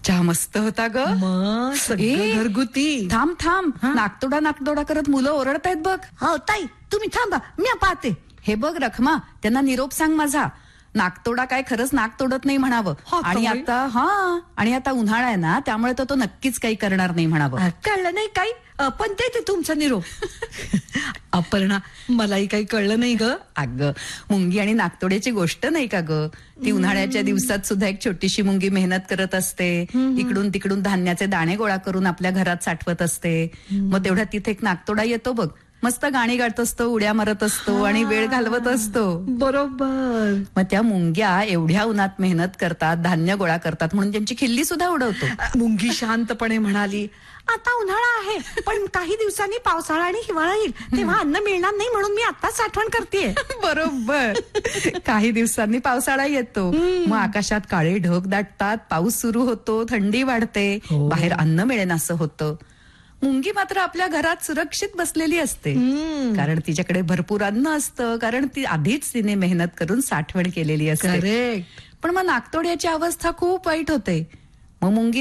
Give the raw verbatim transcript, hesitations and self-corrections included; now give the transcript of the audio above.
चहा मस्त होता ग. मग ए, सगळं घरगुती. थांब थांब नाकतोडा नाकतोडा करत मुलं ओरडतायत बघ. हो ताई तुम्ही थांबा मी पाहते. हे बघ रखमा, त्यांना निरोप सांग माझा. नाकतोडा काय खरंच नाक तोडत नाही म्हणावं. हो का आणि बाई? आता हा आणि आता उन्हाळा आहे ना, त्यामुळे तर तो नक्कीच काही करणार नाही म्हणावं. अ, कळलं नाही काही अ, पण ते ते तुमचा निरोप. अपर्णा मलाही काही कळलं नाही ग. अगं मुंगी आणि नाकतोड्याची गोष्ट नाही का ग. ती उन्हाळ्याच्या दिवसात सुद्धा एक छोटीशी मुंगी मेहनत करत असते. इकडून तिकडून धान्याचे दाणे गोळा करून आपल्या घरात साठवत असते. मग तेवढ्यात तिथे एक नाकतोडा येतो बघ. मस्त गाणी गात असतो, उड्या मारत असतो आणि वेळ घालवत असतो. बरोबर. मग त्या मुंग्या एवढ्या उन्हात मेहनत करतात, धान्य गोळा करतात म्हणून त्यांची खिल्ली सुद्धा उडवतो. अ, मुंगी शांतपणे म्हणाली, आता उन्हाळा आहे पण काही दिवसांनी पावसाळा आणि हिवाळा येईल तेव्हा अन्न मिळणार नाही म्हणून मी आता साठवण करतेय. बरोबर. काही दिवसांनी पावसाळा येतो. मग आकाशात काळे ढग दाटतात, पाऊस सुरू होतो, थंडी वाढते, हो. बाहेर अन्न मिळेन असं होतं. मुंगी मात्र आपल्या घरात सुरक्षित बसलेली असते. कारण तिच्याकडे भरपूर अन्न असतं, कारण ती आधीच तिने मेहनत करून साठवण केलेली असते. करेक्ट. पण मग नाकतोड्याची अवस्था खूप वाईट होते. मग मुंगी